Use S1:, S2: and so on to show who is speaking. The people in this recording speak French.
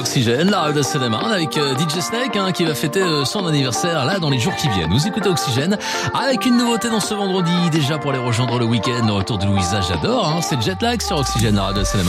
S1: Oxygène, la radio de Seine-et-Marne avec DJ Snake qui va fêter son anniversaire là dans les jours qui viennent. Vous écoutez Oxygène avec une nouveauté dans ce vendredi déjà pour les rejoindre le week-end. Au retour de Louisa, j'adore, c'est Jetlag sur Oxygène, la radio de Seine-et-Marne.